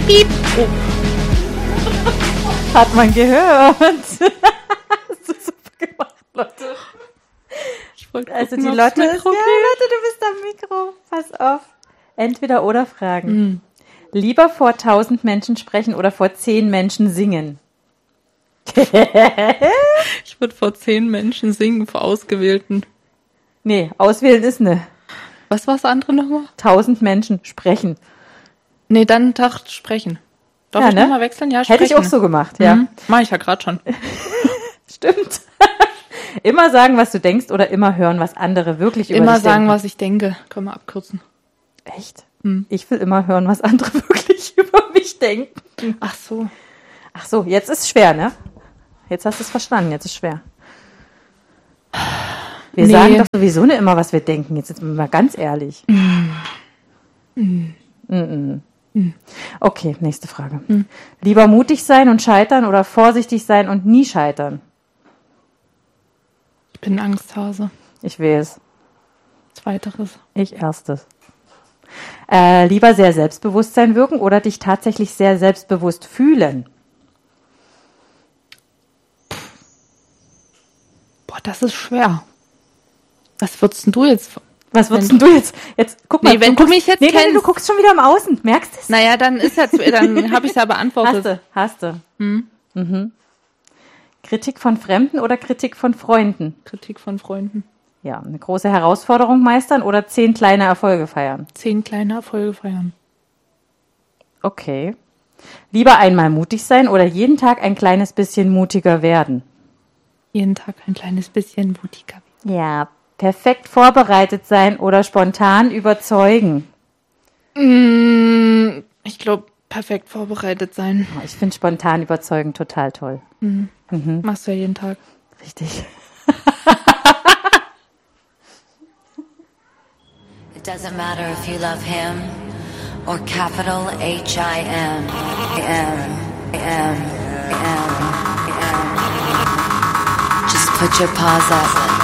piep. Oh. Hat man gehört. Hast du super gemacht, Lotte. Also die Lotte ist, ja, Lotte, du bist am Mikro. Pass auf. Entweder oder Fragen. Lieber vor 1000 Menschen sprechen oder vor 10 Menschen singen? Ich würde vor 10 Menschen singen, vor Ausgewählten. Nee, auswählen ist ne. Was war das andere nochmal? 1000 Menschen sprechen. Nee, dann Tag sprechen. Darf Ja, ich ne? nochmal wechseln? Ja, sprechen. Hätte ich auch so gemacht, ja. Mach ich ja gerade schon. Stimmt. Immer sagen, was du denkst oder immer hören, was andere wirklich über dich Immer sagen, denken. was ich denke. Können wir abkürzen. Echt? Ich will immer hören, was andere wirklich über mich denken. Ach so. Ach so, jetzt ist schwer, ne? Jetzt hast du es verstanden, jetzt ist schwer. Wir sagen doch sowieso nicht immer, was wir denken. Jetzt sind wir mal ganz ehrlich. Okay, nächste Frage. Lieber mutig sein und scheitern oder vorsichtig sein und nie scheitern? Ich bin ein Angsthase. Ich weiß. Zweiteres. Ich erstes. Lieber sehr Selbstbewusstsein wirken oder dich tatsächlich sehr selbstbewusst fühlen? Boah, das ist schwer. Was würdest denn du jetzt? Was würdest denn du jetzt? Jetzt guck mal. Nee, wenn du mich jetzt kennst. Nee, du guckst schon wieder im Außen. Merkst du es? Naja, dann dann habe ich es ja beantwortet. Hast du. Kritik von Fremden oder Kritik von Freunden? Kritik von Freunden. Ja, eine große Herausforderung meistern oder 10 kleine Erfolge feiern? 10 kleine Erfolge feiern. Okay. Lieber einmal mutig sein oder jeden Tag ein kleines bisschen mutiger werden? Jeden Tag ein kleines bisschen mutiger werden. Ja, perfekt vorbereitet sein oder spontan überzeugen? Ich glaube, perfekt vorbereitet sein. Ich finde spontan überzeugen total toll. Machst du ja jeden Tag. Richtig. It doesn't matter if you love him or capital H-I-M. Just put your paws up.